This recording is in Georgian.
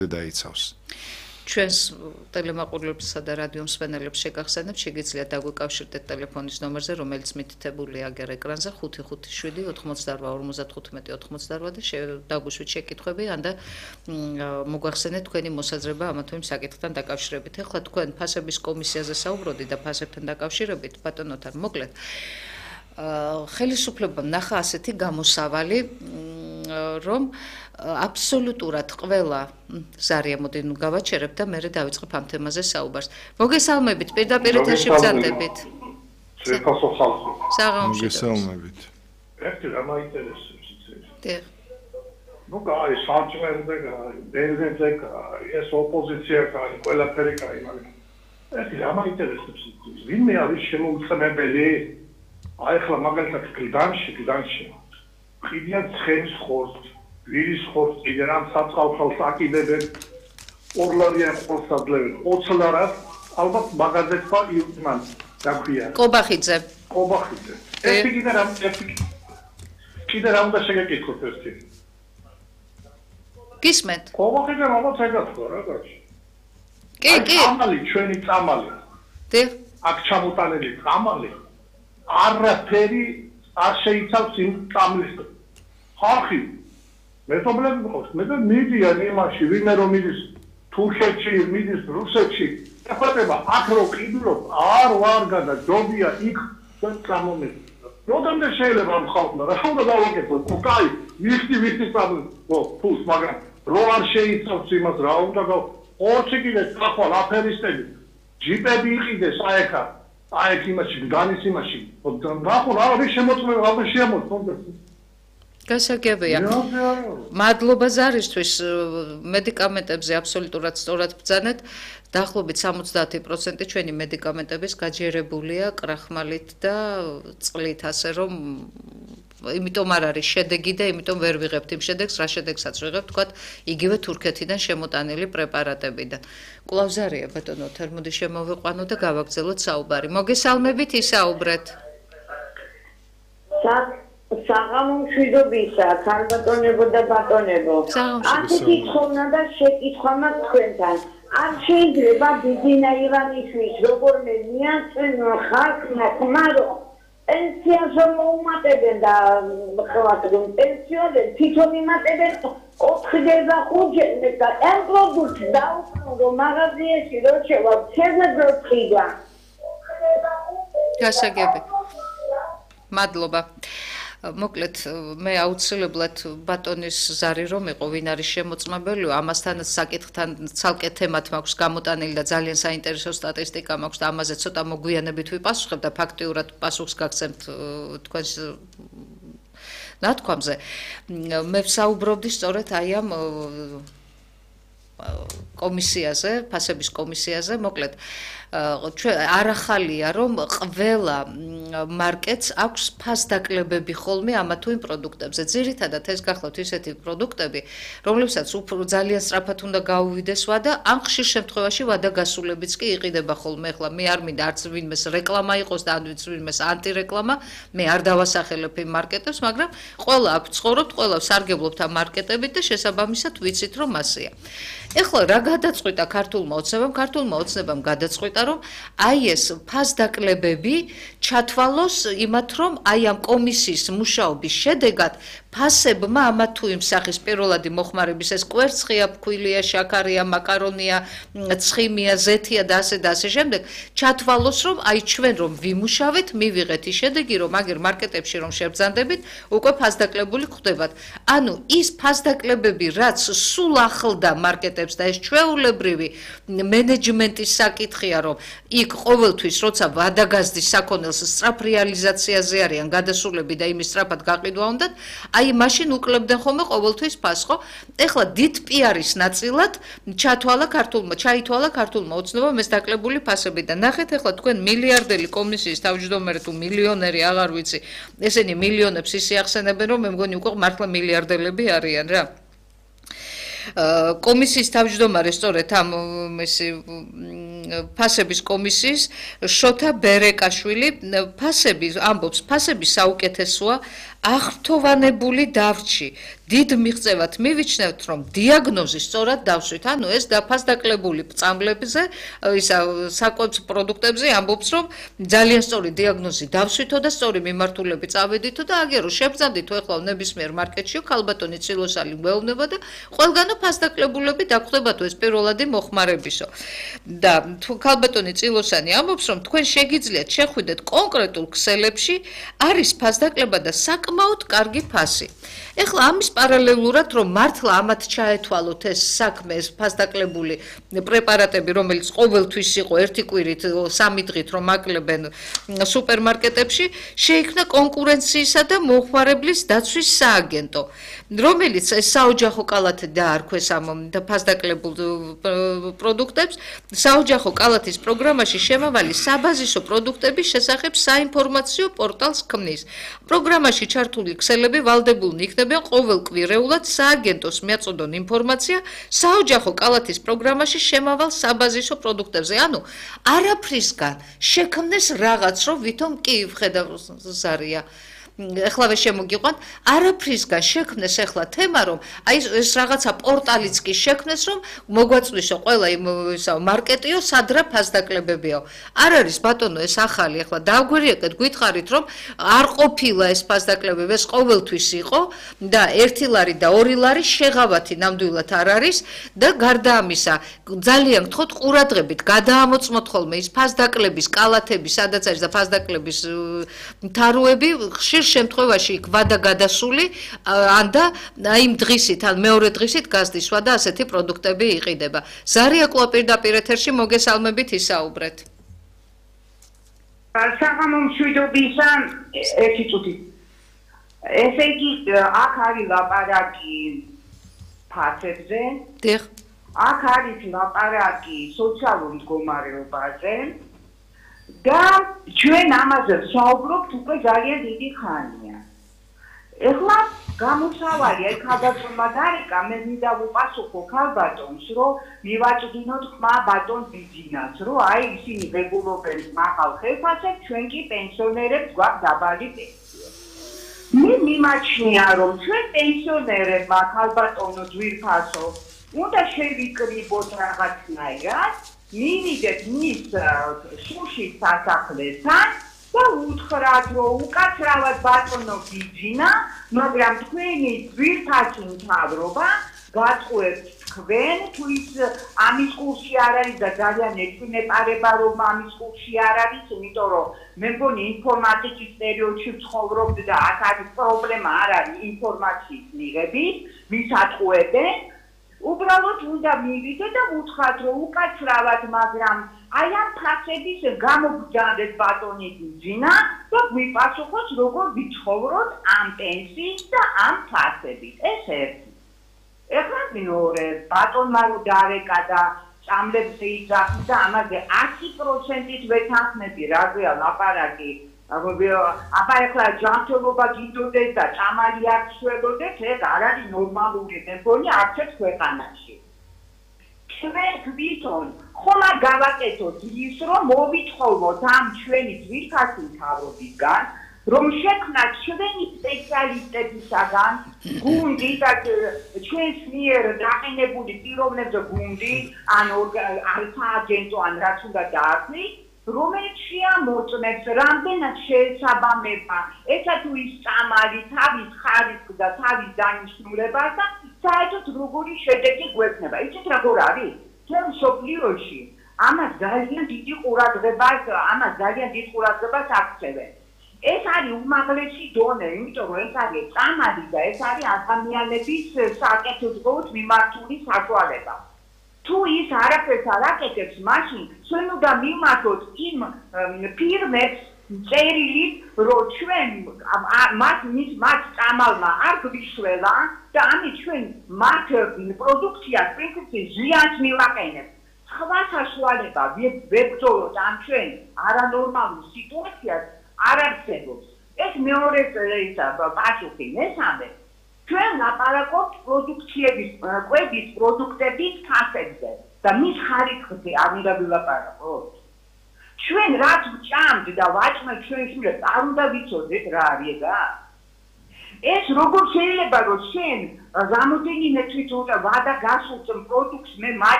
დაიცავს. ჩვენს ტელემაყურებელსა და რადიო მსმენელებს შეგახსენებთ, შეგიძლიათ დაგვიკავშირდეთ ტელეფონის ნომერზე, რომელიც მითითებულია აგერ ეკრანზე 557 88 55 88 და დაგვიშვით შეკითხვები, ან და მოგვახსენეთ თქვენი მოსაზრება ამა თუ იმ საკითხთან დაკავშირებით. ეხლა თქვენ ფასების კომისიაზე საუბრობთ და ფასებთან დაკავშირებით, ბატონო თან მოკლედ ხელისუფლებამ ნახა ასეთი გამოსავალი, რომ აბსოლუტურად ყველა ზარია მოდი გავაჩერებ და მე დავიწყებ ამ თემაზე საუბარს. მოგესალმებით, პირდაპირ ეთერში ბრძანდებით. მოგესალმებით. ერთი რა მაინტერესებს იცით? დიახ. ნუ კაი, საჭმელზე კაი, ბენზინზე კაი, ეს ოპოზიცია კაი, ყველაფერი კაი, მაგრამ ერთი რა მაინტერესებს იცით? ვინმე არის შემოუწმებელი? აი ახლა მაგალითად გლდანში ყიდიან ცხენის ხორცს, ვირის ხორცს, კიდე რამ საწყალხალს აკიდებენ, ორლარიან ხორცს ადლევენ 20 ლარად, ალბათ მაგაზეთმა იუტმან დაგვია. კობახიძე. ერთი კიდე რა უნდა შეგეკითხოთ ერთი. გისმენთ? კობახიძე ალბათ ეგათქვა რა კაცი. კი. წამალი, ჩვენი წამალი. დიახ. აქ ჩამოტანილი წამალი არაფერი არ შეიცავს იმ წამლის ხალხი მეთოვლები ყავს მე და მიდიან იმაში ვინმე რომ მიდის თურქეთში მიდის რუსეთში ეხება აქ რო ყიდულობ არ ვარ გადაჯობია იქ ჩვენ წამომეთ როდამდე შეიძლება ამ ხალხმა რა უნდა დავაკეთოთ კაი ვიხდი წამლის ფულს მაგრამ რო არ შეიცავს იმას რა უნდა ორჩი კიდე ახალ აფერისტები ჯიპები იყიდეს აექა აი იმაში განის იმაში ნახო რა არის შემოწმება ალბათ შემოწმება გასაგებია მადლობა ზარისთვის მედიკამენტებზე აბსოლუტურად სწორად ბრძანეთ დაახლოებით 70% ჩვენი მედიკამენტების გაჯერებულია კრახმალით და წყლით ასე რომ იმიტომ არ არის შედეგი და იმიტომ ვერ ვიღებთ იმ შედეგს რა შედეგსაც ვიღებთ თქვათ იგივე თურქეთიდან შემოტანილი პრეპარატებიდან კვლავ ზარია ბატონო თერმოდი შემოვიყვანო და გავაგრძელოთ საუბარი მოგესალმებით ისაუბრეთ საღამო მშვიდობისა ქალბატონებო და ბატონებო ასეთი ხონა და შეკითხვა მაქვს თქვენთან არ შეიძლება ბიძინა ივანიშვილის როგორმე მიაწვენო ხალხმა ხმარო პენსიას მოუმატებენ და ხალხი პენსიონერები თვითონ იმატებენ 4-5 და ამ პროდუქტს დაუყოვნო მაღაზიაში რო შევა ცერნებრო ხიდა გასაგები მადლობა მოკლედ მე აუცილებლად ბატონის ზარი რომ იყო ვინ არის შემოწმებელი ამასთან საკითხთან ცალკე თემად მაქვს გამოტანილი და ძალიან საინტერესო სტატისტიკა მაქვს და ამაზე ცოტა მოგვიანებით ვიპასუხებ და ფაქტიურად პასუხს გაგცემთ თქვენს ნათქვამზე მე ვსაუბრობდი სწორედ აი ამ კომისიაზე ფასების კომისიაზე მოკლედ არ ახალია რომ ყველა მარკეტს აქვს ფასდაკლებები ხოლმე ამა თუ იმ პროდუქტებზე ძირითადად ეს გახლავთ ისეთი პროდუქტები რომლებსაც უფრო ძალიან სწრაფად უნდა გაუვიდეს ვადა ან ხშირ შემთხვევაში ვადა გასულებიც კი იყიდება ხოლმე ახლა მე არ მინდა არც ვინმეს რეკლამა იყოს და ან ვინმეს ანტირეკლამა მე არ დავასახელებ იმ მარკეტებს მაგრამ ყველა აქ ცხოვრობთ ყველა სარგებლობთ ამ მარკეტებით და შესაბამისად ვიცით რომ ასეა ეხლა რა გადაწყვიტა ქართულმა ოცნებამ გადაწყვიტა რომ აი ეს ფასდაკლებები ჩათვალოს იმათ რომ აი ამ კომისიის მუშაობის შედეგად ფასებმა ამა თუ იმ სახის პირველადი მოხმარების ეს კვერცხია, ფქვილია, შაქარია, მაკარონია, ცხიმია, ზეთია და ასე შემდეგ ჩათვალოს რომ აი ჩვენ რომ ვიმუშავეთ, მივიღეთ ის შედეგი რომ აგერ მარკეტებში რომ შევბრძანდებით, უკვე ფასდაკლებული ხდებათ. ანუ ის ფასდაკლებები რაც სულ ახლდა მარკეტებს და ეს ჩვეულებრივი მენეჯმენტის საკითხია რომ იქ ყოველთვის როცა ვადაგაზდის საქონელს სწრაფ რეალიზაციაზე არიან გადასულები და იმის სწრაფად გაყიდვა უნდათ აი მაშინ უკლებდნენ ხოლმე ყოველთვის ფასხო. ეხლა დიდ პიარის ნაწილად ჩაითვალა ქართულმა ოცნებამ ეს დაკლებული ფასები და ნახეთ ეხლა თქვენ მილიარდელი კომისიის თავმჯდომარე თუ მილიონერი აღარ ვიცი ესენი მილიონებს ისე ახსენებენ რომ მე მგონი უკვე მართლა მილიარდელები არიან რა. კომისიის თავმჯდომარე სწორედ ამ ფასების კომისიის შოთა ბერეკაშვილი ამბობს ფასები საუკეთესოა აღფრთოვანებული დავრჩი. დიდ მიღწევად მივიჩნევთ, რომ დიაგნოზი სწორად დავშვით. ანუ ეს დაფასდაკლებული წამლებზე, ისა საკვებს პროდუქტებზე ამბობს, რომ ძალიან სწორი დიაგნოზი დავშვითო და სწორი მიმართულები წავედითო და აგერო შევძანდითო ეხლა ნებისმიერ მარკეტში ქალბატონი წილოსალი გვეუბნება და ყველგანო ფასდაკლებულები დაგხვდებათო ეს პირველადი მოხმარებისო. და თუ ქალბატონი წილოსანი ამბობს, რომ თქვენ შეგიძლიათ შეხვიდეთ კონკრეტულ ქსელებში არის ფასდაკლება და საკმაოდ კარგი ფასი. ეხლა ამის პარალელურად რომ მართლა ამათ ჩაეთვალოთ ეს საქმე ეს ფასდაკლებული პრეპარატები რომელიც ყოველთვის იყო ერთი კვირით 3 დღით რომ აკლებენ სუპერმარკეტებში შეიქმნა კონკურენციისა და მოხმარებლის დაცვის სააგენტო რომელიც ეს საოჯახო კალათი დაარქვეს ამ ფასდაკლებულ პროდუქტებს საოჯახო კალათის პროგრამაში შემავალი საბაზისო პროდუქტების შესახებ საინფორმაციო პორტალს ქმნის პროგრამაში ჩართული ქსელები ვალდებულნი იქნებიან ყოველკვირეულად სააგენტოს მიაწოდონ ინფორმაცია საოჯახო კალათის პროგრამაში შემავალ საბაზისო პროდუქტებზე. ანუ არაფრისგან შექმნეს რაღაც, რომ ვითომ კი ვხედავ ზარია. ეხლავე შემოგიყვანთ, არაფრისგან შექმნეს ეხლა თემა, რომ აი ეს რაღაცა პორტალიც კი შექმნეს, რომ მოგვაწვისო ყველა ისა მარკეტიო, სადრა ფასდაკლებებიო. არ არის ბატონო ეს ახალი, ეხლა დავგვერიეკეთ, გითხარით, რომ არ ყოფილა ეს ფასდაკლებები, ეს ყოველთვის იყო და 1 ლარი და 2 ლარი შეღავათი ნამდვილად არ არის და გარდა ამისა, ძალიან გთხოვთ ყურადღებით, გადაამოწმოთ ხოლმე ის ფასდაკლების კალათები, სადაც არის და ფასდაკლების თაროები, ხშირ შემთხვევაში იქ ვადა გადასული ან და აი იმ დღისით ან მეორე დღისით გასდისვა და ასეთი პროდუქტები იყიდება. ზარია კლოპირდაპირ ეთერში მოგესალმებით ისაუბრეთ. საღამო მშვიდობისა, ერთი წუთი. ესე იგი, აქ არის ლაპარაკი ფასებზე. დიახ. აქ არის ლაპარაკი სოციალურ მდგომარეობაზე. და ჩვენ ამაზე ვსაუბრობთ უკვე ძალიან დიდი ხანია. ეხლა გამოსავალია ქალბატონმა დარეკა, მე მინდა ვუპასუხო ქალბატონს, რომ მივაწვდინოთ ხმა ბატონ ბიძინას, რომ აი ისინი ვეგულობენ მაღალ ხელფასებს, ჩვენ კი პენსიონერებს გვაქვს დაბალი პენსია. მე მიმაჩნია, რომ ჩვენ პენსიონერებმა ქალბატონო ძვირფასო უნდა შევიკრიბოთ რაღაცნაირად. მივიდეთ მის შუშის სასახლესთან და უთხრათ, რომ უკაცრავად ბატონო ბიძინა, მაგრამ თქვენი ძვირფასი მთავრობა გაწყვეტს თქვენ, თუ ის ამის კურსი არ არის და ძალიან ეწინეპარება, რომ ამის კურსი არ არის, იმიტომ რომ მე მგონი ინფორმატიკის პერიოდში ვცხოვრობთ და აქ არის პრობლემა არ არის ინფორმაციის მიღების, მისატყუებენ. უბრალოდ უნდა მივიდეთ და ვუთხრათ, რომ უკაცრავად, მაგრამ აი ამ ფასების გამოგზავნეთ ბატონი ბიძინა და გვიპასუხოთ, როგორ ვიცხოვროთ ამ პენსიით და ამ ფასებით. ეს ერთი. ეხლა მეორე, ბატონმა რო დარეკა და წამლებზე იძახი და ამაზე 100%-ით ვეთანხმები, რაზეა ლაპარაკი. აბა ეხლა ჯანმრთელობა გინდოდეს და წამალი არ შვებოდეს, ეს არ არის ნორმალური, მე მგონი არც ერთ ქვეყანაში. ჩვენ თვითონ ხომ არ გავაკეთოთ ის, რომ მოვითხოვოთ ამ ჩვენი ძვირფასი მთავრობისგან, რომ შექმნათ ჩვენი სპეციალისტებისაგან გუნდი და ჩვენს მიერ დაყენებული პიროვნებზე გუნდი, ან სააგენტო, ან რაც უნდა დაარქვით, რომელში ამოწმებს რამდენად შეესაბამება ესა თუ ის წამალი თავის ხარისხს და თავის დანიშნულებას და საერთოდ როგორი შედეგი გვექნება. იცით როგორ არის? ჩვენ მსოფლიოში ამას ძალიან დიდ ყურადღებას აქცევენ. ეს არის უმაღლესი დონე, იმიტომ რომ ეს არის წამალი და ეს არის ადამიანების საკეთილდღეოდ მიმართული საშუალება. თუ ის არაფერს არ აკეთებს, მაშინ ჩვენ უნდა მიმართოთ იმ ფირმებს წერილი, რომ ჩვენ მათ წამალმა არ გვიშველა და ამით ჩვენ მათ პროდუქციას პრინციპში ზიანს მივაყენებთ. სხვა საშუალება ვებრძოლოთ ამ ჩვენ არანორმალურ სიტუაციას არ არსებობს. ეს მეორე პასუხი. მესამე, ჩვენ ლაპარაკობთ პროდუქციების, კვების პროდუქტების ფასებზე და მის ხარისხზე არ უნდა ვილაპარაკოთ. ჩვენ რაც ვჭამთ და ვაჭმევთ ჩვენ შვილებს, არ უნდა ვიცოდეთ რა არის ეგა. ეს როგორ შეიძლება რომ შენ რამოდენიმე თვით უნდა ვადა გასულწ პროდუქტს მე